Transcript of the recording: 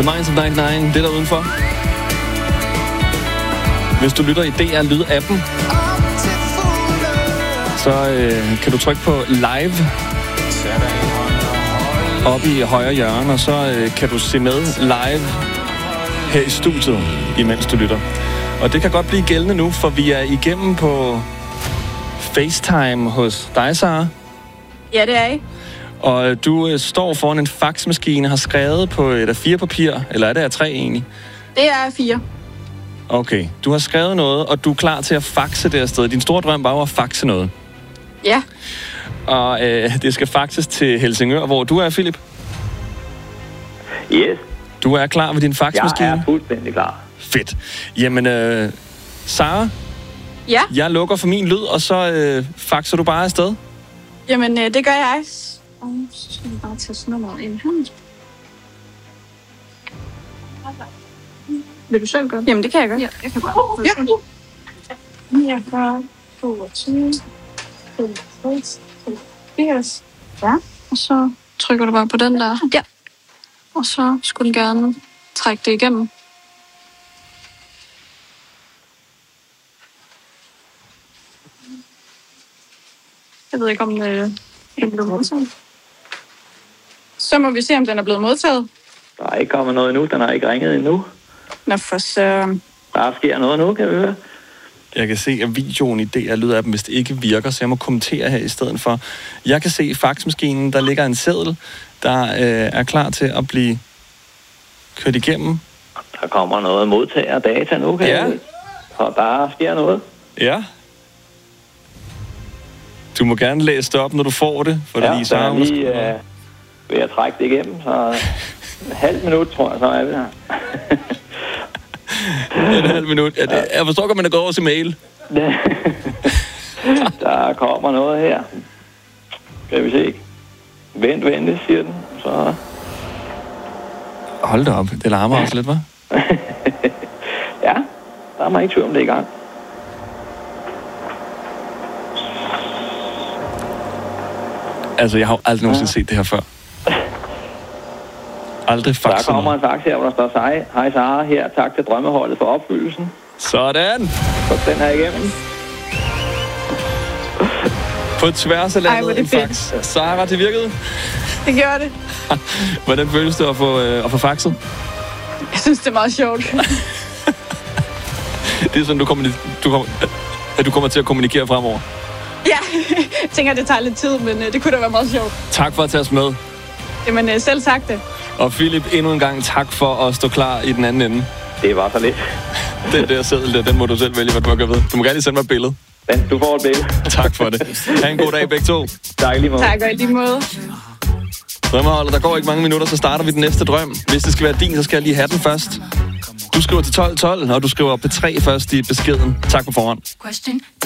Minds of 99, det der udenfor. Hvis du lytter i DR Lyd-appen, så kan du trykke på live oppe i højre hjørne, og så kan du se med live her i studiet, imens du lytter. Og det kan godt blive gældende nu, for vi er igennem på FaceTime hos dig, Sara. Ja, det er I. Og du står foran en faxmaskine, har skrevet på et A4-papir, eller er det A3 egentlig? Det er 4. Okay, du har skrevet noget, og du er klar til at faxe det afsted. Din store drøm var jo at faxe noget. Ja. Og det skal faxes til Helsingør, hvor du er, Philip. Yes. Du er klar ved din faxmaskine? Jeg er fuldstændig klar. Fedt. Jamen, Sara? Ja? Jeg lukker for min lyd, og så faxer du bare afsted? Jamen, det gør jeg. Og så skal vi bare tage nummeret ind her. Vil du selv gøre det? Jamen, det kan jeg gøre. Ja, jeg kan bare. Ja. 49, 22, 55, 80. Ja. Og så trykker du bare på den der. Ja. Og så skulle den gerne trække det igennem. Jeg ved ikke, om den blev modtaget. Så må vi se, om den er blevet modtaget. Der er ikke kommet noget endnu. Den har ikke ringet endnu. Nå, for så... Der sker noget nu, kan vi høre. Jeg kan se, at videoen i DR Lyd-appen vist ikke virker, så jeg må kommentere her i stedet for. Jeg kan se i faxmaskinen, der ligger en seddel, der er klar til at blive kørt igennem. Der kommer noget modtager data nu, kan jeg. Og der sker noget. Ja. Du må gerne læse det op, når du får det. For ja, så er lige ved at trække det igennem, så en halv minut, tror jeg, så er vi her. En halv minut. Ja, det, jeg forstår godt, man er gået over til mail. Der kommer noget her. Skal vi se. Vent, siger den. Så... Hold da op. Det larmer også lidt, hva'? Ja, der er man ikke tvivl om det i gang. Altså, jeg har jo aldrig nogensinde set det her før. Aldrig faxet. Der kommer en fax her, hvor der står hej Sara her. Tak til drømmeholdet for opfyldelsen. Sådan. Så den her igennem. På tværs af landet en fax. Sara, det virkede. Det gjorde det. Hvordan føles det at få faxet? Jeg synes, det er meget sjovt. Det er sådan, du kommer til at kommunikere fremover. Ja, jeg tænker, det tager lidt tid, men det kunne da være meget sjovt. Tak for at tage os med. Jamen, selv tak det. Og Philip, endnu en gang tak for at stå klar i den anden ende. Det var så lidt. Den der seddel der, den må du selv vælge, hvad du vil gøre ved. Du må gerne lige sende mig et billede. Du får et billede. Tak for det. Ha' en god dag begge to. Tak i lige måde. Tak og i lige måde. Drømmeholdet, der går ikke mange minutter, så starter vi den næste drøm. Hvis det skal være din, så skal jeg lige have den først. Du skriver til 1212, og du skriver P3 først i beskeden. Tak på forhånd.